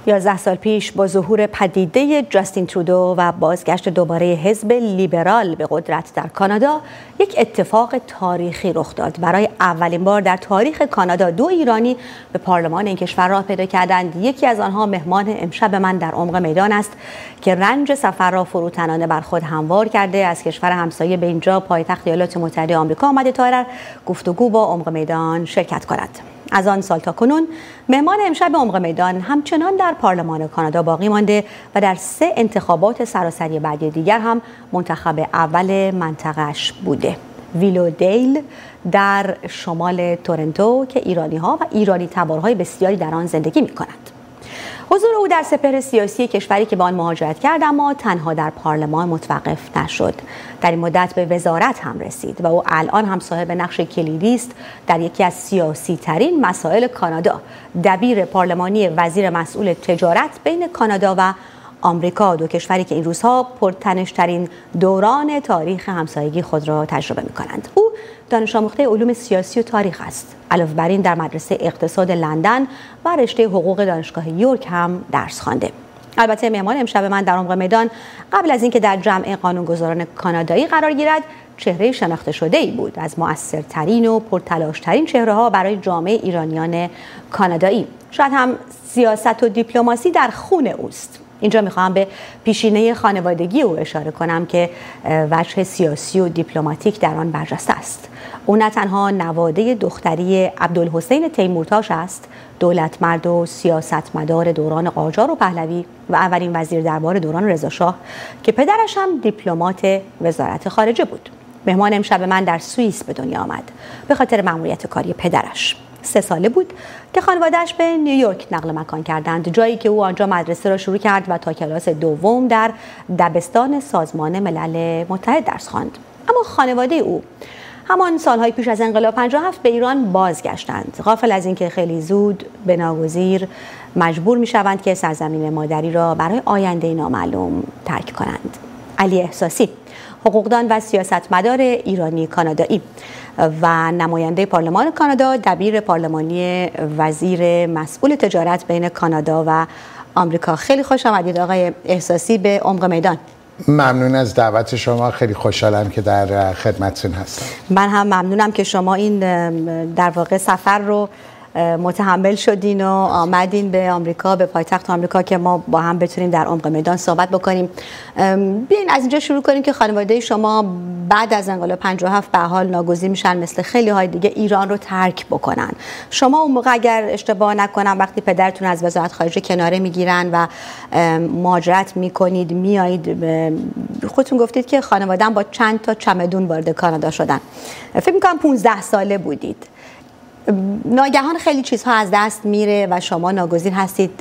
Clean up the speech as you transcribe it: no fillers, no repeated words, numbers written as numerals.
11 سال پیش با ظهور پدیده جاستین ترودو و بازگشت دوباره حزب لیبرال به قدرت در کانادا، یک اتفاق تاریخی رخ داد. برای اولین بار در تاریخ کانادا 2 ایرانی به پارلمان این کشور راه پیدا کردند. یکی از آنها مهمان امشب من در عمق میدان است که رنج سفر را فروتنانه بر خود هموار کرده. از کشور همسایه به اینجا پایتخت ایالات متحده آمریکا آمده تا در گفتگو با عمق میدان شرکت کند. از آن سال تا کنون مهمان امشب عمق میدان همچنان در پارلمان کانادا باقی مانده و در 3 انتخابات سراسری بعدی دیگر هم منتخب اول منطقه‌اش بوده. ویلودیل در شمال تورنتو که ایرانی‌ها و ایرانی تبارهای بسیاری در آن زندگی می‌کنند. حضور او در سپهر سیاسی کشوری که به آن مهاجرت کرد اما تنها در پارلمان متوقف نشد. در این مدت به وزارت هم رسید و او الان هم صاحب نقش کلیدی است در یکی از سیاسی ترین مسائل کانادا. دبیر پارلمانی وزیر مسئول تجارت بین کانادا و آمریکا، 2 کشوری که این روزها پرتنش‌ترین دوران تاریخ همسایگی خود را تجربه می‌کنند. او دانش آموخته علوم سیاسی و تاریخ است. علاوه بر این در مدرسه اقتصاد لندن و رشته حقوق دانشگاه یورک هم درس خوانده. البته مهمان امشب من در عمق میدان قبل از اینکه در جمع قانونگذاران کانادایی قرار گیرد چهره شناخته شده‌ای بود، از مؤثرترین و پرتلاش‌ترین چهره‌ها برای جامعه ایرانیان کانادایی. شاید هم سیاست و دیپلماسی در خون اوست. اینجا میخواهم به پیشینه خانوادگی او اشاره کنم که وجه سیاسی و دیپلماتیک در آن برجسته است. او نه تنها نواده دختری عبدالحسین تیمورتاش است، دولتمرد و سیاستمدار دوران قاجار و پهلوی و اولین وزیر دربار دوران رضاشاه که پدرش هم دیپلمات وزارت خارجه بود. مهمان امشب من در سوئیس به دنیا آمد به خاطر مأموریت کاری پدرش. 3 ساله بود که خانواده‌اش به نیویورک نقل مکان کردند، جایی که او آنجا مدرسه را شروع کرد و تا کلاس 2 در دبستان سازمان ملل متحد درس خواند. اما خانواده او همان سالهای پیش از انقلاب 57 به ایران بازگشتند، غافل از اینکه خیلی زود به ناگزیر مجبور می‌شوند که سرزمین مادری را برای آینده نامعلوم ترک کنند. علی احساسی، حقوقدان و سیاستمدار ایرانی کانادایی و نماینده پارلمان کانادا، دبیر پارلمانی وزیر مسئول تجارت بین کانادا و آمریکا. خیلی خوش آمدید آقای احساسی به عمق میدان. ممنون از دعوت شما، خیلی خوشحالم که در خدمتتون هستم. من هم ممنونم که شما این در واقع سفر رو متحمل شدین و آمدین به آمریکا، به پایتخت آمریکا که ما با هم بتونیم در عمق میدان صحبت بکنیم. بیاین از اینجا شروع کنیم که خانواده شما بعد از انقلاب 57 به حال ناگزیر میشن مثل خیلی های دیگه ایران رو ترک بکنن. شما اون موقع اگر اشتباه نکنم وقتی پدرتون از وزارت خارجه کناره میگیرن و مهاجرت میکنید میایید، خودتون گفتید که خانواده‌ام با چند تا چمدون وارد کانادا شدن. فکر می‌کنم 15 ساله بودید. ناگهان خیلی چیزها از دست میره و شما ناگزیر هستید